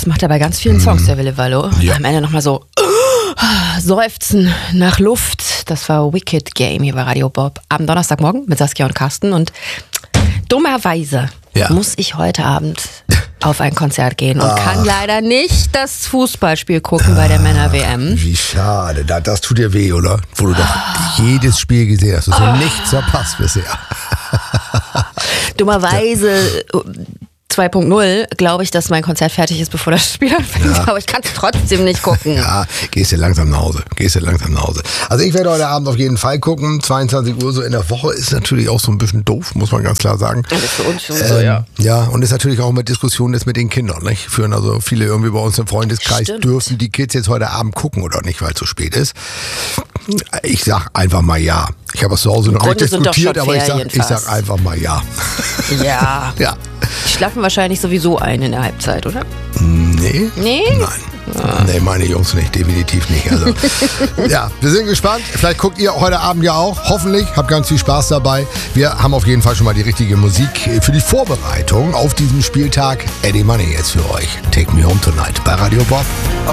Das macht er bei ganz vielen Songs, der Wille Wallo. Ja. Am Ende nochmal so seufzen nach Luft. Das war Wicked Game hier bei Radio Bob am Donnerstagmorgen mit Saskia und Carsten. Und dummerweise muss ich heute Abend auf ein Konzert gehen und kann leider nicht das Fußballspiel gucken bei der Männer-WM. Wie schade. Das tut dir weh, oder? Wo du doch jedes Spiel gesehen hast. Du hast so nichts verpasst bisher. Dummerweise 2.0 glaube ich, dass mein Konzert fertig ist, bevor das Spiel anfängt. Aber ich kann es trotzdem nicht gucken. Ja, gehst du langsam nach Hause. Also ich werde heute Abend auf jeden Fall gucken. 22 Uhr so in der Woche ist natürlich auch so ein bisschen doof, muss man ganz klar sagen. Das ist für uns schon so, ja. Ja, und ist natürlich auch mit Diskussionen jetzt mit den Kindern. Nicht? Führen also viele irgendwie bei uns im Freundeskreis, Stimmt. dürfen die Kids jetzt heute Abend gucken oder nicht, weil es zu spät ist. Ich sag einfach mal ja. Ich habe es zu Hause noch nicht Grunde sind doch diskutiert, schon aber ich Ferien sag fast. einfach mal ja. Ja. Ja. Die schlafen wahrscheinlich sowieso ein in der Halbzeit, oder? Nee? Nee? Nein. Nee, meine Jungs nicht, definitiv nicht. Also, ja, wir sind gespannt. Vielleicht guckt ihr heute Abend ja auch. Hoffentlich. Habt ganz viel Spaß dabei. Wir haben auf jeden Fall schon mal die richtige Musik für die Vorbereitung auf diesen Spieltag. Eddie Money jetzt für euch. Take Me Home Tonight bei Radio Bob.